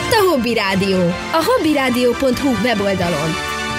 Itt a Hobby Rádió, a hobbyradio.hu weboldalon.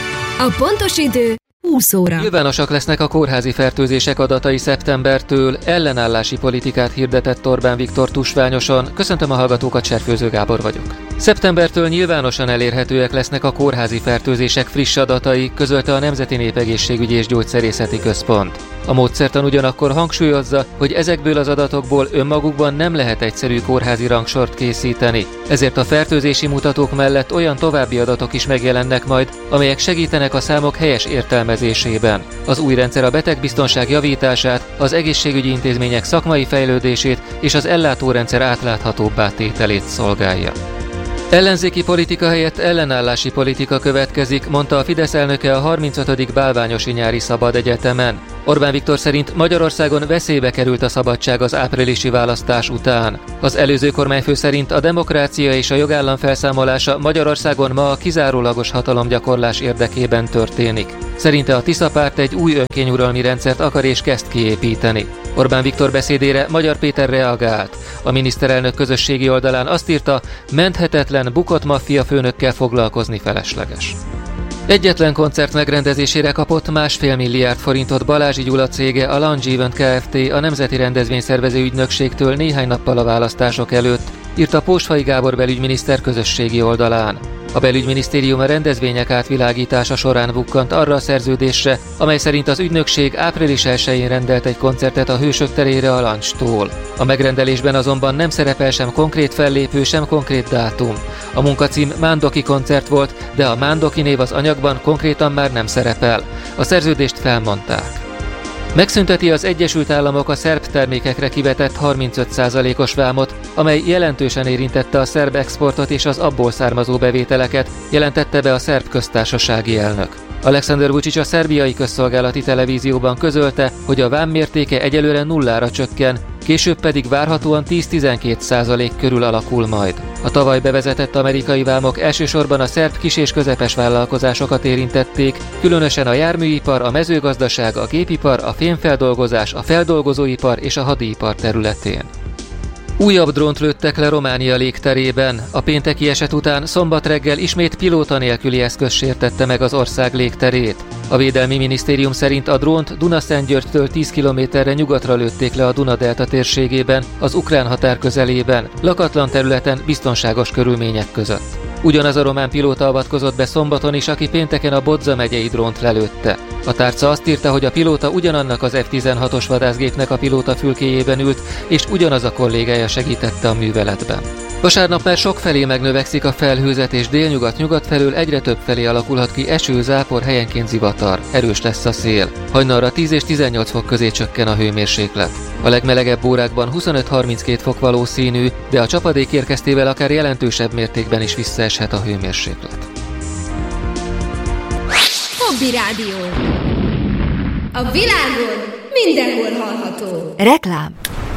A pontos idő 20 óra. Nyilvánosak lesznek a kórházi fertőzések adatai szeptembertől, ellenállási politikát hirdetett Orbán Viktor tusványosan. Köszöntöm a hallgatókat, Cserfőző Gábor vagyok. Szeptembertől nyilvánosan elérhetőek lesznek a kórházi fertőzések friss adatai, közölte a Nemzeti Népegészségügyi és Gyógyszerészeti Központ. A módszertan ugyanakkor hangsúlyozza, hogy ezekből az adatokból önmagukban nem lehet egyszerű kórházi rangsort készíteni. Ezért a fertőzési mutatók mellett olyan további adatok is megjelennek majd, amelyek segítenek a számok helyes értelmezésében. Az új rendszer a betegbiztonság javítását, az egészségügyi intézmények szakmai fejlődését és az ellátórendszer átláthatóbbá tételét szolgálja. Ellenzéki politika helyett ellenállási politika következik, mondta a Fidesz elnöke a 35. Bálványosi Nyári Szabad Egyetemen. Orbán Viktor szerint Magyarországon veszélybe került a szabadság az áprilisi választás után. Az előző kormányfő szerint a demokrácia és a jogállam felszámolása Magyarországon ma a kizárólagos hatalomgyakorlás érdekében történik. Szerinte a Tisza párt egy új önkényuralmi rendszert akar és kezd kiépíteni. Orbán Viktor beszédére Magyar Péter reagált. A miniszterelnök közösségi oldalán azt írta, menthetetlen, bukott maffia főnökkel foglalkozni felesleges. Egyetlen koncert megrendezésére kapott 1,5 milliárd forintot Balázsi Gyula cége, a Lounge Event Kft. A Nemzeti Rendezvényszervező Ügynökségtől néhány nappal a választások előtt, írta Pósfai Gábor belügyminiszter közösségi oldalán. A belügyminisztérium a rendezvények átvilágítása során bukkant arra a szerződésre, amely szerint az ügynökség április 1-én rendelt egy koncertet a Hősök terére a Lancstól. A megrendelésben azonban nem szerepel sem konkrét fellépő, sem konkrét dátum. A munkacím Mándoki koncert volt, de a Mándoki név az anyagban konkrétan már nem szerepel. A szerződést felmondták. Megszünteti az Egyesült Államok a szerb termékekre kivetett 35%-os vámot, amely jelentősen érintette a szerb exportot és az abból származó bevételeket, jelentette be a szerb köztársasági elnök. Alexander Vučić a szerbiai közszolgálati televízióban közölte, hogy a vám mértéke egyelőre nullára csökken, később pedig várhatóan 10-12% körül alakul majd. A tavaly bevezetett amerikai vámok elsősorban a szerb kis- és közepes vállalkozásokat érintették, különösen a járműipar, a mezőgazdaság, a gépipar, a fémfeldolgozás, a feldolgozóipar és a hadipar területén. Újabb drónt lőttek le Románia légterében. A pénteki eset után szombat reggel ismét pilóta nélküli eszköz sértette meg az ország légterét. A Védelmi Minisztérium szerint a drónt Dunaszentgyörgytől 10 kilométerre nyugatra lőtték le a Duna-delta térségében, az ukrán határ közelében, lakatlan területen, biztonságos körülmények között. Ugyanaz a román pilóta avatkozott be szombaton is, aki pénteken a Bodza megyei drónt lelőtte. A tárca azt írta, hogy a pilóta ugyanannak az F-16-os vadászgépnek a pilóta fülkéjében ült, és ugyanaz a kollégája segítette a műveletben. Vasárnap már sokfelé megnövekszik a felhőzet, és délnyugat-nyugat felől egyre több felé alakulhat ki eső, zápor, helyenként zivatar. Erős lesz a szél. Hajnalra 10 és 18 fok közé csökken a hőmérséklet. A legmelegebb órákban 25-32 fok valószínű, de a csapadék érkeztével akár jelentősebb mértékben is visszaeshet a hőmérséklet. Hobby Rádió. A világon mindenhol hallható. Reklám.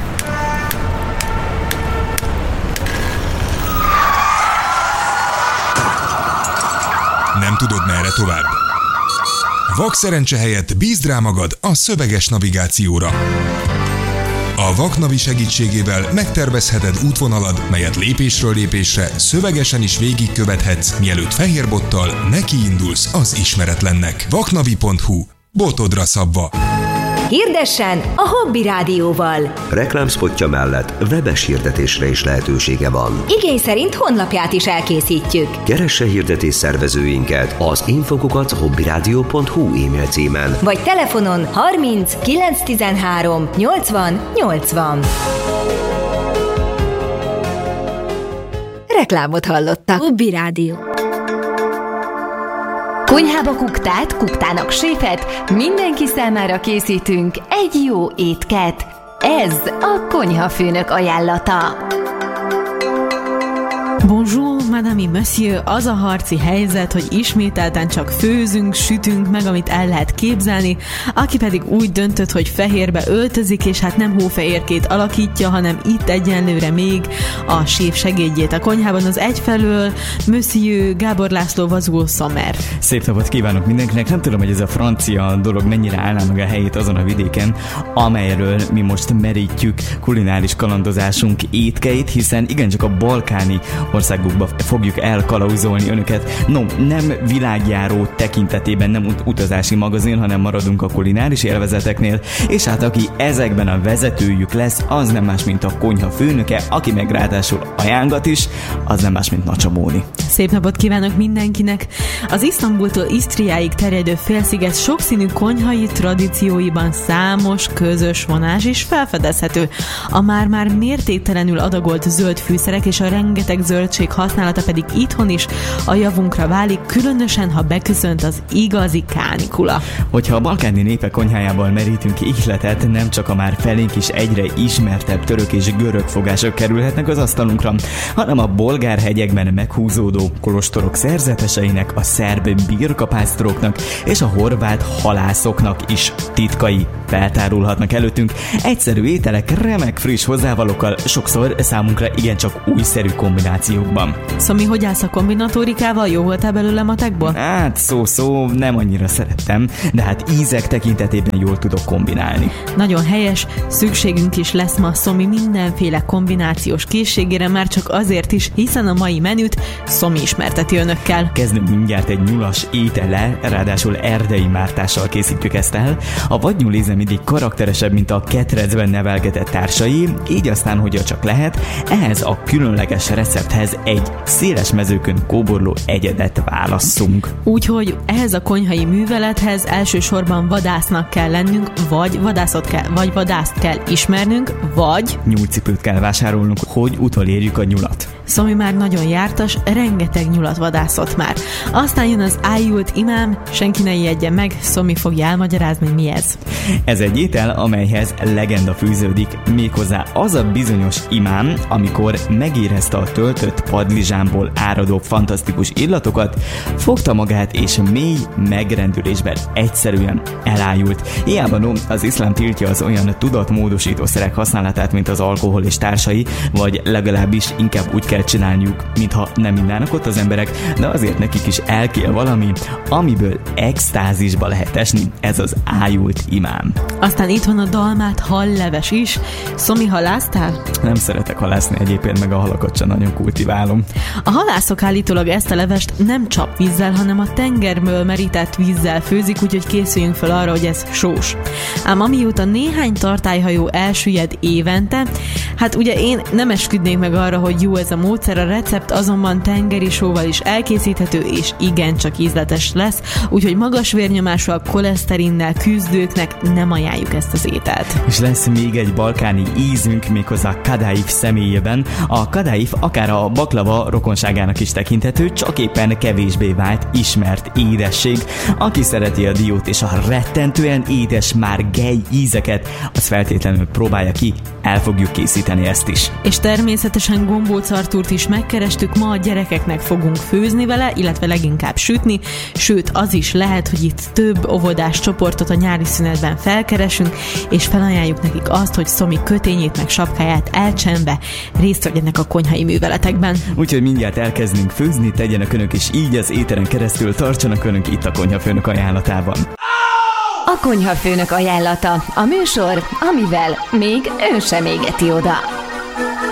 Nem tudod, merre tovább? Vakszerencse helyett bízd rá magad a szöveges navigációra. A Vaknavi segítségével megtervezheted útvonalad, melyet lépésről lépésre szövegesen is végigkövethetsz, mielőtt fehérbottal nekiindulsz az ismeretlennek. Vaknavi.hu. Botodra szabva. Hirdessen a Hobby Rádióval. Reklámszpotja mellett webes hirdetésre is lehetősége van. Igény szerint honlapját is elkészítjük. Keresse hirdetés szervezőinket az info@hobbyradio.hu e-mail címen. Vagy telefonon 30 913 80 80. Reklámot hallottak. Hobby Rádió. Konyhába kuktát, kuktának séfet, mindenki számára készítünk egy jó étket. Ez a konyhafőnök ajánlata. Bonjour, madame et monsieur, az a harci helyzet, hogy ismételten csak főzünk, sütünk meg, amit el lehet képzelni, aki pedig úgy döntött, hogy fehérbe öltözik, és hát nem hófehérkét alakítja, hanem itt egyenlőre még a séf segédjét a konyhában, az egyfelől Monsieur Gábor László Vazul Sommer. Szép napot kívánok mindenkinek, nem tudom, hogy ez a francia dolog mennyire állná meg a helyét azon a vidéken, amelyről mi most merítjük kulináris kalandozásunk étkeit, hiszen igencsak a balkáni országok országokba fogjuk elkalauzolni önöket. No, nem világjáró tekintetében, nem utazási magazin, hanem maradunk a kulináris élvezeteknél, és hát aki ezekben a vezetőjük lesz, az nem más, mint a konyha főnöke, aki meg ráadásul ajánlat is, az nem más, mint Nacsa Móni. Szép napot kívánok mindenkinek! Az Isztambultól Isztriáig terjedő félsziget sokszínű konyhai tradícióiban számos közös vonás is felfedezhető. A már-már mértéktelenül adagolt zöld fűszerek és a rengeteg zöldség használata pedig itthon is a javunkra válik, különösen, ha beköszönt az igazi kánikula. Hogyha a balkáni népek konyhájából merítünk ihletet, nem csak a már felénk is egyre ismertebb török és görög fogások kerülhetnek az asztalunkra, hanem a bolgár hegyekben meghúzódó kolostorok szerzeteseinek, a szerb birkapásztoroknak és a horvát halászoknak is titkai feltárulhatnak előttünk. Egyszerű ételek, remek friss hozzávalókkal, sokszor számunkra igencsak újszerű kombinációkban. Szomi, hogy állsz a kombinatorikával? Jó voltál belőle matekból? Hát szó, nem annyira szerettem, de hát ízek tekintetében jól tudok kombinálni. Nagyon helyes, szükségünk is lesz ma Szomi mindenféle kombinációs készségére, már csak azért is, hiszen a mai menüt Szomi ismerteti önökkel. Kezdünk mindjárt egy nyulas étellel, ráadásul erdei mártással készítjük ezt el. A vadnyúléze mindig karakteresebb, mint a ketrecben nevelgetett társai, így aztán, hogyha csak lehet, ehhez a különleges recepthez egy széles mezőkön kóborló egyedet válasszunk. Úgyhogy ehhez a konyhai művelethez elsősorban vadásznak kell lennünk, vagy vadászt kell ismernünk, vagy nyúlcipőt kell vásárolnunk, hogy utolérjük a nyulat. Szomi már nagyon jártas, rengeteg nyulat vadászott már. Aztán jön az ájult imám, senki ne ijedjen meg, Szomi fogja elmagyarázni, mi ez. Ez egy étel, amelyhez legenda fűződik, méghozzá az a bizonyos imám, amikor megérezte a töltött padlizsánból áradó fantasztikus illatokat, fogta magát és mély megrendülésben egyszerűen elájult. Hiába no, az iszlám tiltja az olyan tudatmódosítószerek használatát, mint az alkohol és társai, vagy legalábbis inkább úgy kell csinálniuk, mintha nem innának ott az emberek, de azért nekik is el kell valami, amiből extázisba lehet esni, ez az ájult imám. Aztán itt van a dalmát halleves is. Szomi, halásztál? Nem szeretek halászni egyébként, meg a halakat sem nagyon kultiválom. A halászok állítólag ezt a levest nem csapvízzel, hanem a tengerből merített vízzel főzik, úgyhogy készüljünk fel arra, hogy ez sós. Ám amióta néhány tartályhajó elsüllyed évente, hát ugye én nem esküdnék meg arra, hogy jó ez a módszer, a recept azonban tengeri sóval is elkészíthető, és igencsak ízletes lesz, úgyhogy magas vérnyomásúak, koleszterinnel küzdőknek nem ajánljuk ezt az ételt. És lesz még egy balkáni ízünk, méghozzá kadaif személyében. A kadaif akár a baklava rokonságának is tekinthető, csak éppen kevésbé vált ismert édesség. Aki szereti a diót és a rettentően édes márgely ízeket, az feltétlenül próbálja ki, el fogjuk készíteni ezt is. És természetesen gombóc Artúrt is megkerestük, ma a gyerekeknek fogunk főzni vele, illetve leginkább sütni, sőt az is lehet, hogy itt több óvodás csoportot a nyári szünetben felkeresünk, és felajánljuk nekik azt, hogy Szomi kötényét meg sapkáját elcsenve részt vegyenek a konyhai műveletekben. Úgyhogy mindjárt elkezdünk főzni, tegyenek önök is így az éteren keresztül, tartsanak önök itt a Konyhafőnök ajánlatában. A Konyhafőnök ajánlata, a műsor, amivel még ön sem égeti oda.